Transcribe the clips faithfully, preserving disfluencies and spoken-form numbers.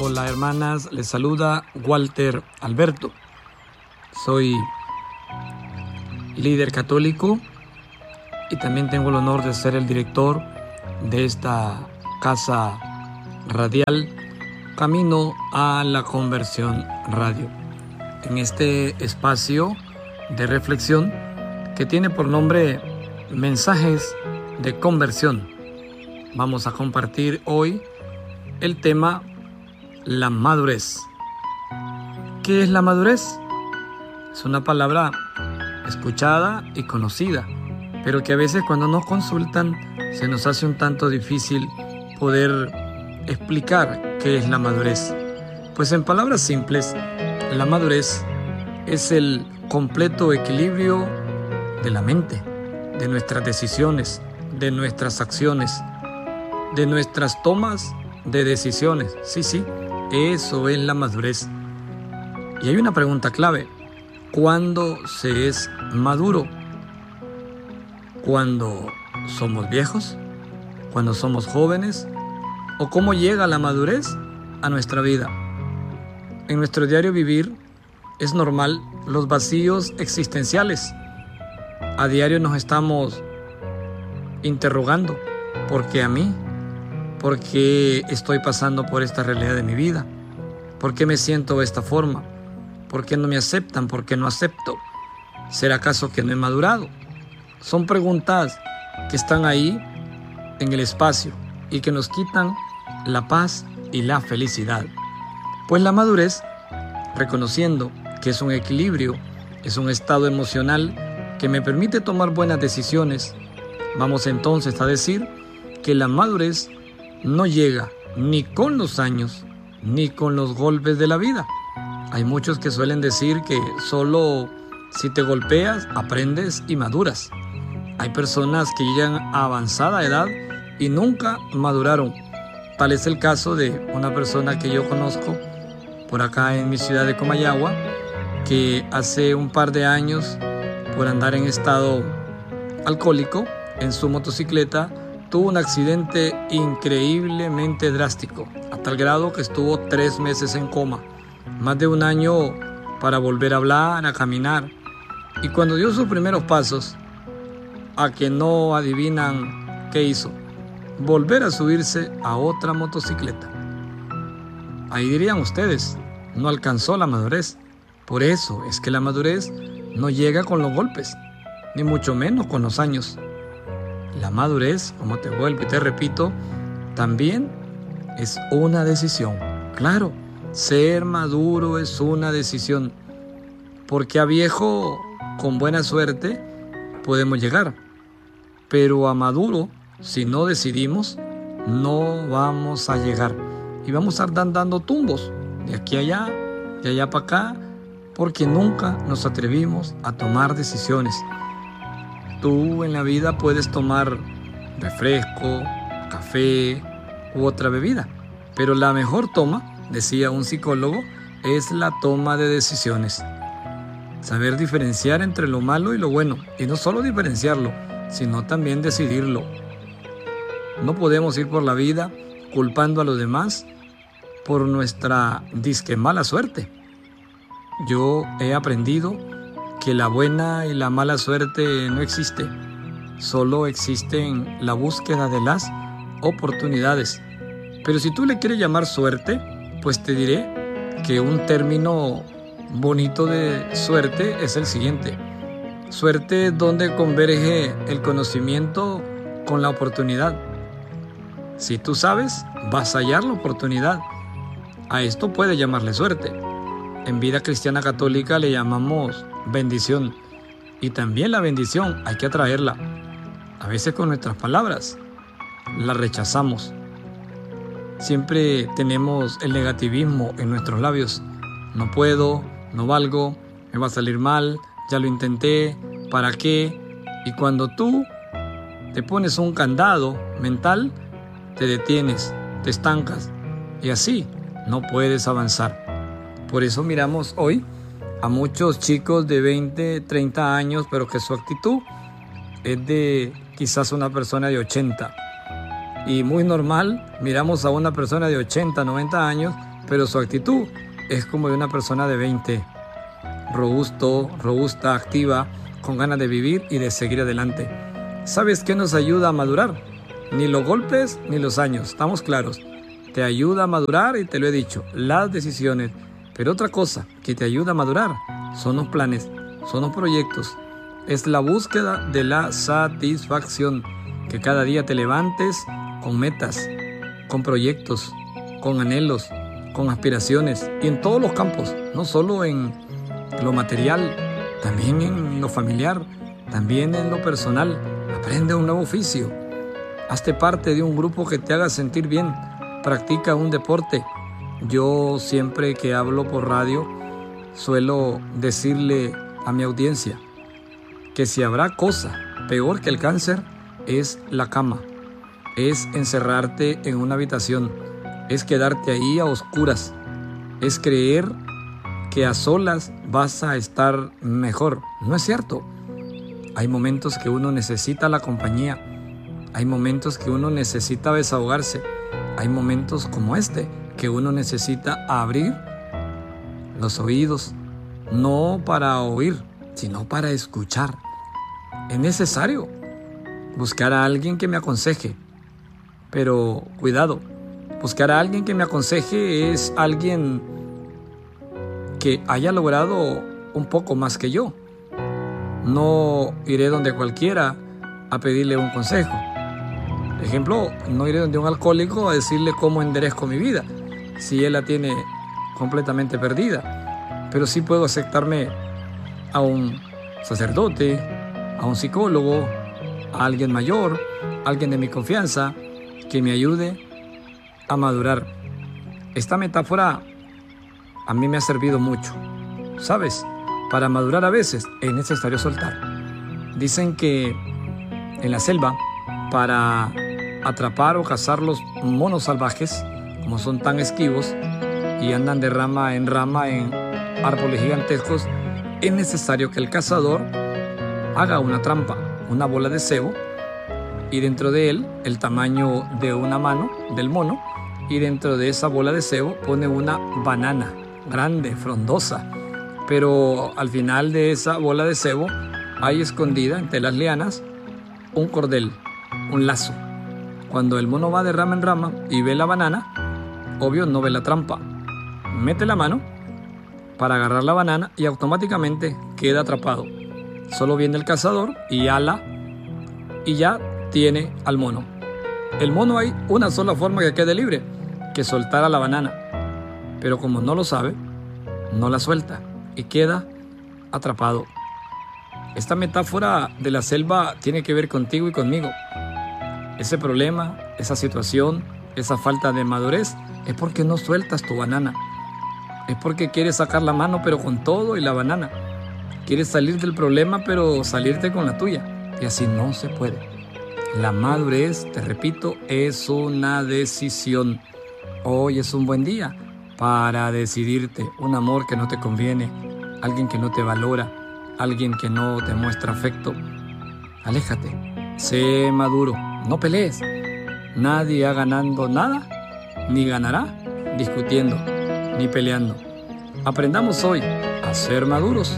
Hola hermanas, les saluda Walter Alberto. Soy líder católico y también tengo el honor de ser el director de esta casa radial Camino a la Conversión Radio. En este espacio de reflexión que tiene por nombre Mensajes de Conversión, vamos a compartir hoy el tema la madurez. ¿Qué es la madurez? Es una palabra escuchada y conocida, pero que a veces cuando nos consultan se nos hace un tanto difícil poder explicar qué es la madurez. Pues en palabras simples, la madurez es el completo equilibrio de la mente, de nuestras decisiones, de nuestras acciones, de nuestras tomas de decisiones. Sí, sí, eso es la madurez. Y hay una pregunta clave: ¿cuándo se es maduro? ¿Cuándo somos viejos? ¿Cuándo somos jóvenes? ¿O cómo llega la madurez a nuestra vida? En nuestro diario vivir es normal los vacíos existenciales. A diario nos estamos interrogando: ¿por qué a mí? ¿Por qué estoy pasando por esta realidad de mi vida? ¿Por qué me siento de esta forma? ¿Por qué no me aceptan? ¿Por qué no acepto? ¿Será acaso que no he madurado? Son preguntas que están ahí en el espacio y que nos quitan la paz y la felicidad. Pues la madurez, reconociendo que es un equilibrio, es un estado emocional que me permite tomar buenas decisiones, vamos entonces a decir que la madurez no llega ni con los años ni con los golpes de la vida. Hay muchos que suelen decir que solo si te golpeas aprendes y maduras. Hay personas que llegan a avanzada edad y nunca maduraron. Tal es el caso de una persona que yo conozco por acá en mi ciudad de Comayagua, que hace un par de años, por andar en estado alcohólico en su motocicleta, tuvo un accidente increíblemente drástico, a tal grado que estuvo tres meses en coma, más de un año para volver a hablar, a caminar. Y cuando dio sus primeros pasos, a que no adivinan qué hizo: volver a subirse a otra motocicleta. Ahí dirían ustedes, no alcanzó la madurez. Por eso es que la madurez no llega con los golpes, ni mucho menos con los años. La madurez, como te vuelvo y te repito, también es una decisión. Claro, ser maduro es una decisión, porque a viejo con buena suerte podemos llegar, pero a maduro, si no decidimos, no vamos a llegar y vamos a estar dando tumbos de aquí a allá, de allá para acá, porque nunca nos atrevimos a tomar decisiones. Tú en la vida puedes tomar refresco, café u otra bebida, pero la mejor toma, decía un psicólogo, es la toma de decisiones. Saber diferenciar entre lo malo y lo bueno, y no solo diferenciarlo, sino también decidirlo. No podemos ir por la vida culpando a los demás por nuestra disque mala suerte. Yo he aprendido que la buena y la mala suerte no existe, solo existen la búsqueda de las oportunidades. Pero si tú le quieres llamar suerte, pues te diré que un término bonito de suerte es el siguiente: suerte donde converge el conocimiento con la oportunidad. Si tú sabes, vas a hallar la oportunidad. A esto puede llamarle suerte. En vida cristiana católica le llamamos bendición, y también la bendición hay que atraerla. A veces con nuestras palabras la rechazamos. Siempre tenemos el negativismo en nuestros labios: no puedo, no valgo, me va a salir mal, ya lo intenté, ¿para qué? Y cuando tú te pones un candado mental, te detienes, te estancas y así no puedes avanzar. Por eso miramos hoy a muchos chicos de veinte, treinta años, pero que su actitud es de quizás una persona de ochenta. Y muy normal, miramos a una persona de ochenta, noventa años pero su actitud es como de una persona de veinte, robusto, robusta, activa, con ganas de vivir y de seguir adelante. ¿Sabes qué nos ayuda a madurar? Ni los golpes ni los años, estamos claros. Te ayuda a madurar y te lo he dicho, las decisiones. Pero otra cosa que te ayuda a madurar son los planes, son los proyectos. Es la búsqueda de la satisfacción, que cada día te levantes con metas, con proyectos, con anhelos, con aspiraciones y en todos los campos, no solo en lo material, también en lo familiar, también en lo personal. Aprende un nuevo oficio, hazte parte de un grupo que te haga sentir bien, practica un deporte. Yo siempre que hablo por radio suelo decirle a mi audiencia que si habrá cosa peor que el cáncer es la cama, es encerrarte en una habitación, es quedarte ahí a oscuras, es creer que a solas vas a estar mejor. No es cierto. Hay momentos que uno necesita la compañía, hay momentos que uno necesita desahogarse, hay momentos como este que uno necesita abrir los oídos, no para oír, sino para escuchar. Es necesario buscar a alguien que me aconseje, pero cuidado, buscar a alguien que me aconseje es alguien que haya logrado un poco más que yo. No iré donde cualquiera a pedirle un consejo. Por ejemplo, no iré donde un alcohólico a decirle cómo enderezco mi vida, si él la tiene completamente perdida. Pero sí puedo aceptarme a un sacerdote, a un psicólogo, a alguien mayor, alguien de mi confianza, que me ayude a madurar. Esta metáfora a mí me ha servido mucho. ¿Sabes? Para madurar a veces es necesario soltar. Dicen que en la selva, para atrapar o cazar los monos salvajes, como son tan esquivos y andan de rama en rama en árboles gigantescos, es necesario que el cazador haga una trampa, una bola de cebo, y dentro de él el tamaño de una mano del mono, y dentro de esa bola de cebo pone una banana grande, frondosa, pero al final de esa bola de cebo hay escondida entre las lianas un cordel, un lazo. Cuando el mono va de rama en rama y ve la banana, obvio no ve la trampa, mete la mano para agarrar la banana y automáticamente queda atrapado. Solo viene el cazador y ala y ya tiene al mono. El mono, hay una sola forma que quede libre, que soltar a la banana, pero como no lo sabe, no la suelta y queda atrapado. Esta metáfora de la selva tiene que ver contigo y conmigo. Ese problema, esa situación, esa falta de madurez es porque no sueltas tu banana. Es porque quieres sacar la mano pero con todo y la banana. Quieres salir del problema pero salirte con la tuya. Y así no se puede. La madurez, te repito, es una decisión. Hoy es un buen día para decidirte. Un amor que no te conviene, alguien que no te valora, alguien que no te muestra afecto. Aléjate, sé maduro, no pelees. Nadie ha ganando nada, ni ganará discutiendo, ni peleando. Aprendamos hoy a ser maduros.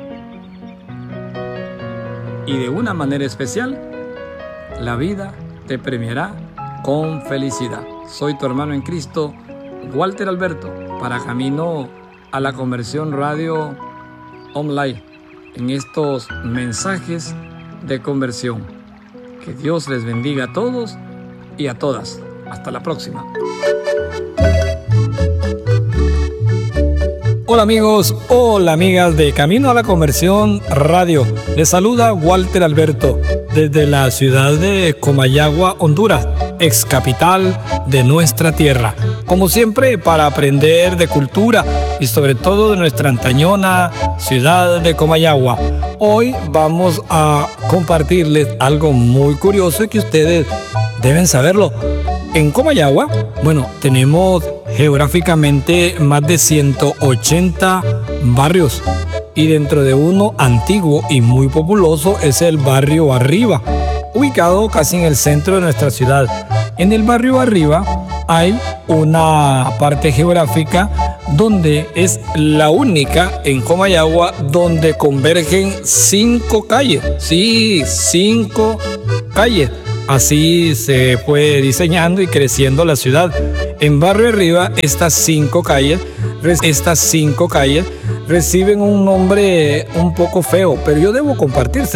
Y de una manera especial, la vida te premiará con felicidad. Soy tu hermano en Cristo, Walter Alberto, para Camino a la Conversión Radio Online, en estos mensajes de conversión. Que Dios les bendiga a todos y a todas. Hasta la próxima. Hola amigos, hola amigas de Camino a la Conversión Radio. Les saluda Walter Alberto desde la ciudad de Comayagua, Honduras, ex capital de nuestra tierra. Como siempre, para aprender de cultura y sobre todo de nuestra antañona ciudad de Comayagua. Hoy vamos a compartirles algo muy curioso y que ustedes deben saberlo. En Comayagua, bueno, tenemos geográficamente más de ciento ochenta barrios y dentro de uno antiguo y muy populoso es el barrio Arriba, ubicado casi en el centro de nuestra ciudad. En el barrio Arriba hay una parte geográfica donde es la única en Comayagua donde convergen cinco calles. Sí, cinco calles. Así se fue diseñando y creciendo la ciudad. En Barrio Arriba, estas cinco calles, estas cinco calles reciben un nombre un poco feo, pero yo debo compartirse.